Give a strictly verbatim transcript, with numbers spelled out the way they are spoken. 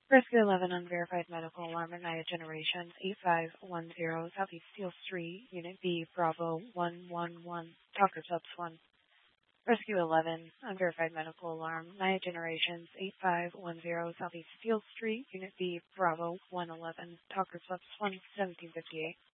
Rescue eleven, unverified medical alarm at Naya Generations, eight five one zero Southeast Steel Street, Unit B, Bravo one one one, Talker Subs one. Rescue eleven, unverified medical alarm, Naya Generations, eight five one zero Southeast Steel Street, Unit B, Bravo one eleven, Talker Subs one, seventeen fifty-eight.